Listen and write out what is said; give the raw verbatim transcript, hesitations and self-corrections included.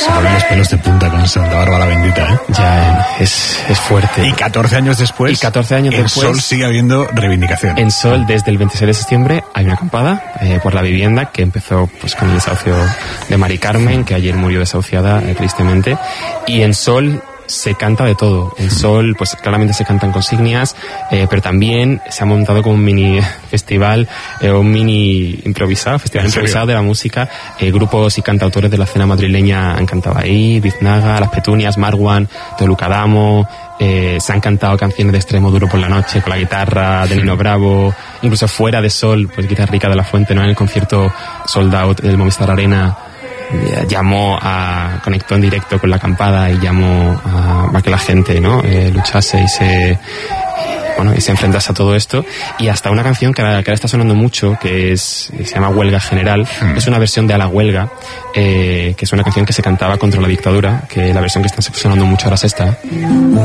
Se ponen los pelos de punta con Santa Bárbara bendita, ¿eh? Ya, es, es fuerte. Y catorce años después, y catorce años en después, Sol sigue habiendo reivindicación. En Sol, desde el veintiséis de septiembre, hay una acampada eh, por la vivienda que empezó pues con el desahucio de Mari Carmen, que ayer murió desahuciada, eh, tristemente. Y en Sol se canta de todo. En Sol, pues claramente se cantan consignias, eh, pero también se ha montado como un mini festival, eh, un mini improvisado, festival improvisado de la música. Eh, grupos y cantautores de la escena madrileña han cantado ahí, Biznaga, Las Petunias, Marwan, Toluca Damo. Eh, se han cantado canciones de Extremo Duro por la Noche con la guitarra de Nino Bravo, incluso fuera de Sol, pues Guitarrica de la Fuente, ¿no? En el concierto Sold Out del Movistar Arena, llamó a, conectó en directo con la acampada y llamó a, a que la gente, ¿no? Eh, luchase y se, bueno, y se enfrentase a todo esto. Y hasta una canción que ahora, que ahora está sonando mucho, que es, se llama Huelga General, hmm. es una versión de A la Huelga, eh, que es una canción que se cantaba contra la dictadura, que la versión que está sonando mucho ahora es esta.